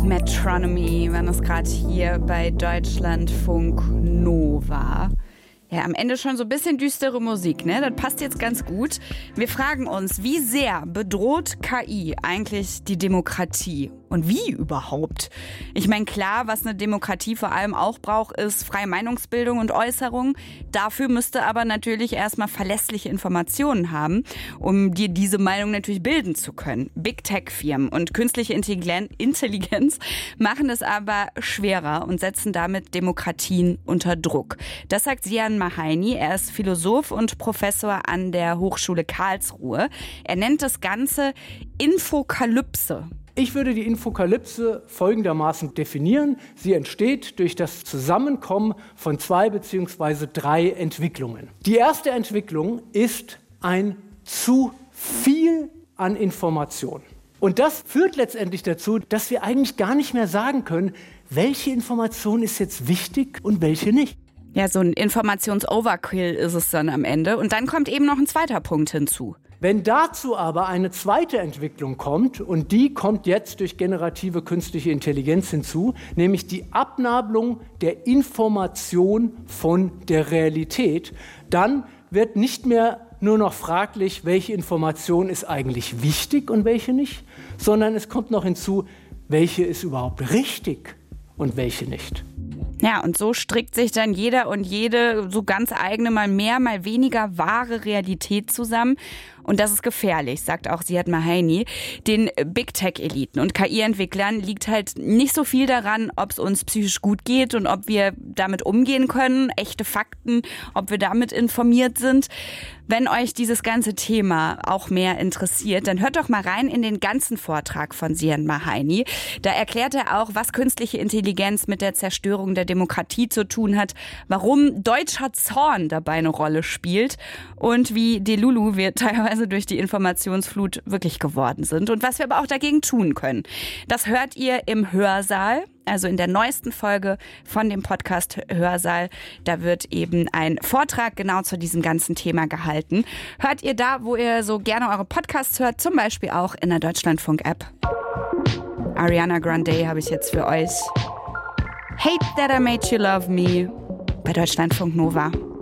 Metronomy, waren es gerade hier bei Deutschlandfunk Nova. Ja, am Ende schon so ein bisschen düstere Musik, ne? Das passt jetzt ganz gut. Wir fragen uns, wie sehr bedroht KI eigentlich die Demokratie? Und wie überhaupt? Ich meine, klar, was eine Demokratie vor allem auch braucht, ist freie Meinungsbildung und Äußerung. Dafür müsste aber natürlich erstmal verlässliche Informationen haben, um dir diese Meinung natürlich bilden zu können. Big Tech-Firmen und künstliche Intelligenz machen es aber schwerer und setzen damit Demokratien unter Druck. Das sagt Ziad Mahaini. Er ist Philosoph und Professor an der Hochschule Karlsruhe. Er nennt das Ganze Infokalypse. Ich würde die Infokalypse folgendermaßen definieren. Sie entsteht durch das Zusammenkommen von 2 bzw. 3 Entwicklungen. Die erste Entwicklung ist ein zu viel an Information. Und das führt letztendlich dazu, dass wir eigentlich gar nicht mehr sagen können, welche Information ist jetzt wichtig und welche nicht. Ja, so ein Informations-Overkill ist es dann am Ende. Und dann kommt eben noch ein zweiter Punkt hinzu. Wenn dazu aber eine zweite Entwicklung kommt, und die kommt jetzt durch generative künstliche Intelligenz hinzu, nämlich die Abnabelung der Information von der Realität, dann wird nicht mehr nur noch fraglich, welche Information ist eigentlich wichtig und welche nicht, sondern es kommt noch hinzu, welche ist überhaupt richtig und welche nicht. Ja, und so strickt sich dann jeder und jede so ganz eigene, mal mehr, mal weniger wahre Realität zusammen. Und das ist gefährlich, sagt auch Ziad Mahaini. Den Big-Tech-Eliten und KI-Entwicklern liegt halt nicht so viel daran, ob es uns psychisch gut geht und ob wir damit umgehen können, echte Fakten, ob wir damit informiert sind. Wenn euch dieses ganze Thema auch mehr interessiert, dann hört doch mal rein in den ganzen Vortrag von Ziad Mahaini. Da erklärt er auch, was künstliche Intelligenz mit der Zerstörung der Demokratie zu tun hat, warum deutscher Zorn dabei eine Rolle spielt und wie Delulu wir teilweise durch die Informationsflut wirklich geworden sind und was wir aber auch dagegen tun können. Das hört ihr im Hörsaal, also in der neuesten Folge von dem Podcast Hörsaal. Da wird eben ein Vortrag genau zu diesem ganzen Thema gehalten. Hört ihr da, wo ihr so gerne eure Podcasts hört, zum Beispiel auch in der Deutschlandfunk-App. Ariana Grande habe ich jetzt für euch. Hate That I Made You Love Me bei Deutschlandfunk Nova.